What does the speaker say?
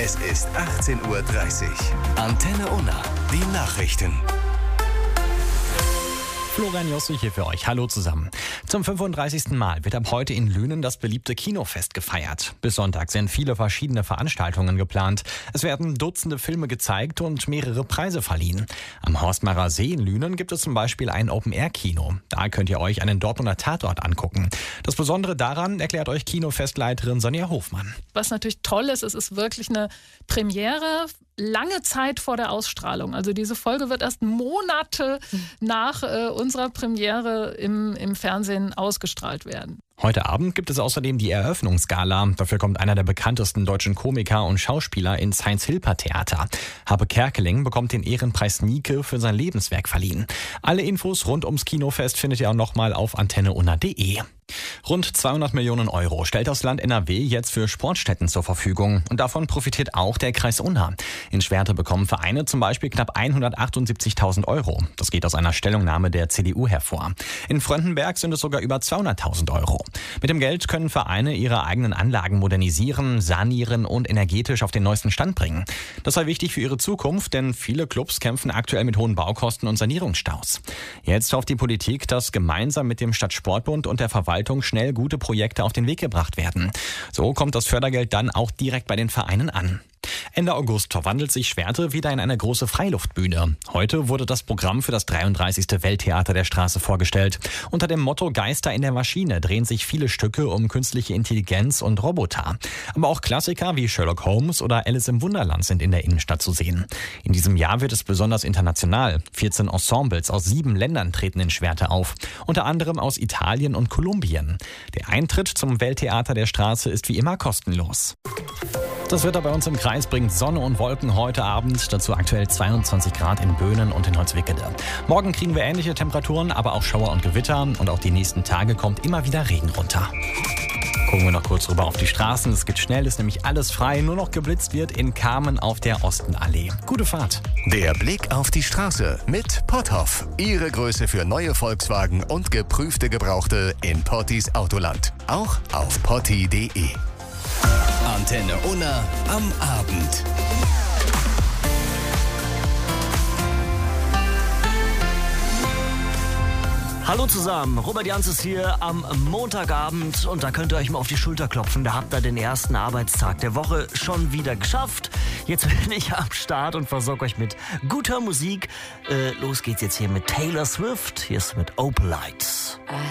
Es ist 18:30 Uhr. Antenne Unna, die Nachrichten. Florian Jossich hier für euch. Hallo zusammen. Zum 35. Mal wird ab heute in Lünen das beliebte Kinofest gefeiert. Bis Sonntag sind viele verschiedene Veranstaltungen geplant. Es werden Dutzende Filme gezeigt und mehrere Preise verliehen. Am Horstmarer See in Lünen gibt es zum Beispiel ein Open-Air-Kino. Da könnt ihr euch einen Dortmunder Tatort angucken. Das Besondere daran erklärt euch Kinofestleiterin Sonja Hofmann. Was natürlich toll ist, es ist wirklich eine Premiere, lange Zeit vor der Ausstrahlung. Also diese Folge wird erst Monate nach unserer Premiere im Fernsehen ausgestrahlt werden. Heute Abend gibt es außerdem die Eröffnungsgala. Dafür kommt einer der bekanntesten deutschen Komiker und Schauspieler ins Heinz-Hilper-Theater. Habe Kerkeling bekommt den Ehrenpreis Nike für sein Lebenswerk verliehen. Alle Infos rund ums Kinofest findet ihr auch nochmal auf antenneunna.de. Rund 200 Millionen Euro stellt das Land NRW jetzt für Sportstätten zur Verfügung. Und davon profitiert auch der Kreis Unna. In Schwerte bekommen Vereine zum Beispiel knapp 178.000 Euro. Das geht aus einer Stellungnahme der CDU hervor. In Fröndenberg sind es sogar über 200.000 Euro. Mit dem Geld können Vereine ihre eigenen Anlagen modernisieren, sanieren und energetisch auf den neuesten Stand bringen. Das sei wichtig für ihre Zukunft, denn viele Clubs kämpfen aktuell mit hohen Baukosten und Sanierungsstaus. Jetzt hofft die Politik, dass gemeinsam mit dem Stadtsportbund und der Verwaltung schnell gute Projekte auf den Weg gebracht werden. So kommt das Fördergeld dann auch direkt bei den Vereinen an. Ende August verwandelt sich Schwerte wieder in eine große Freiluftbühne. Heute wurde das Programm für das 33. Welttheater der Straße vorgestellt. Unter dem Motto Geister in der Maschine drehen sich viele Stücke um künstliche Intelligenz und Roboter. Aber auch Klassiker wie Sherlock Holmes oder Alice im Wunderland sind in der Innenstadt zu sehen. In diesem Jahr wird es besonders international. 14 Ensembles aus 7 Ländern treten in Schwerte auf. Unter anderem aus Italien und Kolumbien. Der Eintritt zum Welttheater der Straße ist wie immer kostenlos. Das Wetter bei uns im Kreis bringt Sonne und Wolken heute Abend. Dazu aktuell 22 Grad in Böhnen und in Holzwickede. Morgen kriegen wir ähnliche Temperaturen, aber auch Schauer und Gewitter. Und auch die nächsten Tage kommt immer wieder Regen runter. Gucken wir noch kurz rüber auf die Straßen. Es geht schnell, ist nämlich alles frei. Nur noch geblitzt wird in Kamen auf der Ostenallee. Gute Fahrt. Der Blick auf die Straße mit Potthoff. Ihre Größe für neue Volkswagen und geprüfte Gebrauchte in Pottis Autoland. Auch auf potti.de. Antenne Unna am Abend. Hallo zusammen, Robert Janzes hier am Montagabend und da könnt ihr euch mal auf die Schulter klopfen. Da habt ihr den ersten Arbeitstag der Woche schon wieder geschafft. Jetzt bin ich am Start und versorge euch mit guter Musik. Los geht's jetzt hier mit Taylor Swift. Hier ist mit Opal Lights. I